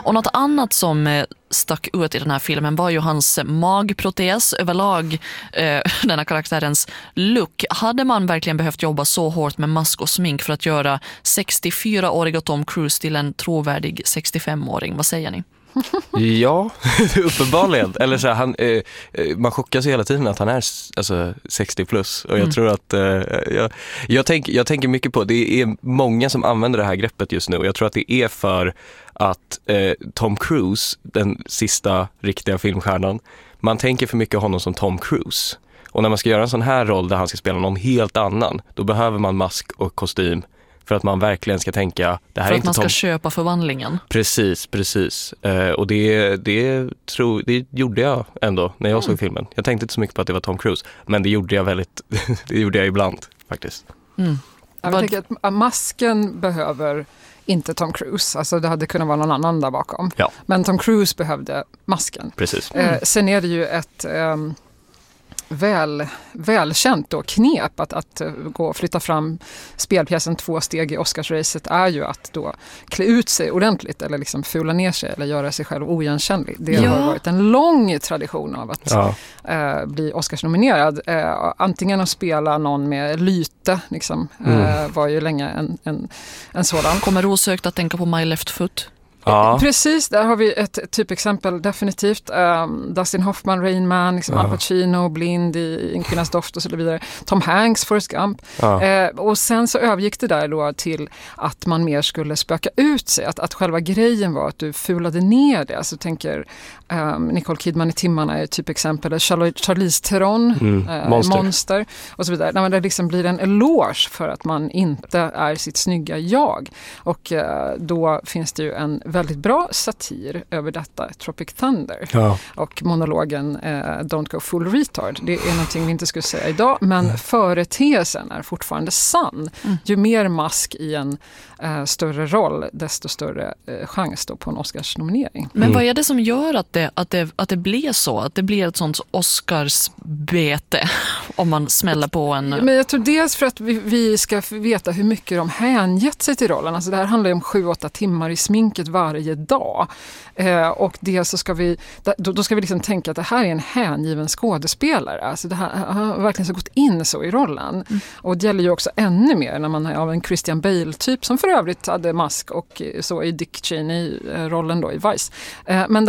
Och något annat som stack ut i den här filmen var ju hans magprotes överlag, denna karaktärens look. Hade man verkligen behövt jobba så hårt med mask och smink för att göra 64-åriga Tom Cruise till en trovärdig 65-åring? Vad säger ni? Ja, uppenbarligen. Eller så här, man chockas hela tiden att han är alltså 60 plus. Och jag tror att jag tänker mycket på, det är många som använder det här greppet just nu. Och jag tror att det är för att Tom Cruise, den sista riktiga filmstjärnan, man tänker för mycket honom som Tom Cruise. Och när man ska göra en sån här roll där han ska spela någon helt annan, då behöver man mask och kostym. För att man verkligen ska tänka, det här för är att inte man ska Tom... köpa förvandlingen. Precis. Och det gjorde jag ändå när jag såg filmen. Jag tänkte inte så mycket på att det var Tom Cruise, men det gjorde jag ibland faktiskt. Jag tänker att masken behöver inte Tom Cruise. Alltså det hade kunnat vara någon annan där bakom. Ja. Men Tom Cruise behövde masken. Precis. Sen är det ju ett välkänt då knep att gå och flytta fram spelpjäsen 2 steg i Oscarsracet är ju att då klä ut sig ordentligt eller liksom fula ner sig eller göra sig själv oigenkännlig. Det har varit en lång tradition av att bli Oscarsnominerad. Antingen att spela någon med lyte liksom, var ju länge en sådan. Kommer osökt att tänka på My Left Foot. Ja. Precis, där har vi ett typexempel definitivt. Dustin Hoffman, Rain Man, liksom Al Pacino, Blind i En kvinnas doft och så vidare. Tom Hanks, Forrest Gump. Och sen så övergick det där då till att man mer skulle spöka ut sig. Att själva grejen var att du fulade ner det. Alltså tänker Nicole Kidman i Timmarna är typexempel. Charlize Theron, Monster och så vidare. När det liksom blir en eloge för att man inte är sitt snygga jag. Och då finns det ju en väldigt bra satir över detta, Tropic Thunder. Och monologen Don't Go Full Retard. Det är någonting vi inte skulle säga idag, men företeelsen är fortfarande sann. Ju mer mask i en större roll, desto större chans då på en Oscarsnominering. Men vad är det som gör att det blir så? Att det blir ett sånt Oscarsbete om man smäller på en... Men jag tror dels för att vi ska veta hur mycket de hängett sig till rollen. Alltså det här handlar ju om 7-8 timmar i sminket varje dag. Och det så ska vi liksom tänka att det här är en hängiven skådespelare. Alltså det här har verkligen så gått in så i rollen. Och det gäller ju också ännu mer när man är av en Christian Bale-typ som för övrigt hade mask och så i Dick Cheney-rollen då i Vice. Men